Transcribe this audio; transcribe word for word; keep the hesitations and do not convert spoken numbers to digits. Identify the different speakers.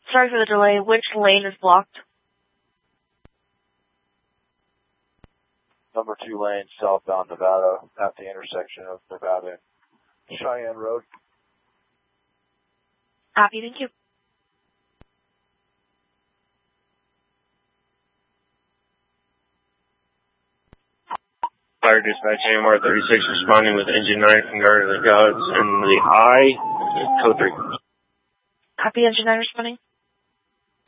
Speaker 1: Sorry for the delay. Which lane is blocked?
Speaker 2: Number two lane, southbound Nevada, at the intersection of Nevada and Cheyenne Road.
Speaker 1: Copy, thank you.
Speaker 3: Fire dispatch, A M R thirty-six, responding with engine nine from Guardian of the Gods and the I, code three.
Speaker 1: Copy, engine nine responding.